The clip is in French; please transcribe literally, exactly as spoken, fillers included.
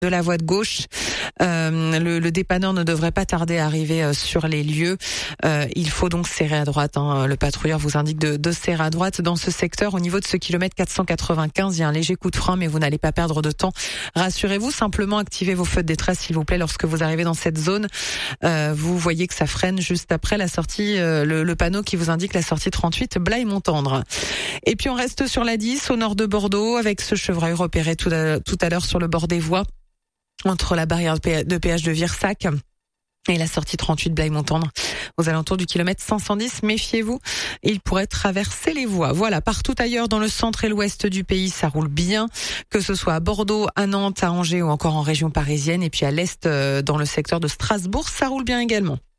de la voie de gauche. Euh, le, le dépanneur ne devrait pas tarder à arriver euh, sur les lieux. Euh, il faut donc serrer à droite. Hein. Le patrouilleur vous indique de, de serrer à droite dans ce secteur. Au niveau de ce kilomètre quatre cent quatre-vingt-quinze, il y a un léger coup de frein, mais vous n'allez pas perdre de temps. Rassurez-vous, simplement activez vos feux de détresse, s'il vous plaît, lorsque vous arrivez dans cette zone. Euh, vous voyez que ça freine juste après la sortie, euh, le, le panneau qui vous indique la sortie trente-huit Blaye-Montendre. Et puis on reste sur la dix, au nord de Bordeaux, avec ce chevreuil repéré tout à, tout à l'heure sur le bord des voies, entre la barrière de péage de Virsac et la sortie trente-huit Blaye-Montendre, aux alentours du kilomètre cinq cent dix. Méfiez-vous, il pourrait traverser les voies. Voilà, partout ailleurs dans le centre et l'ouest du pays, ça roule bien, que ce soit à Bordeaux, à Nantes, à Angers ou encore en région parisienne. Et puis à l'est, dans le secteur de Strasbourg, ça roule bien également.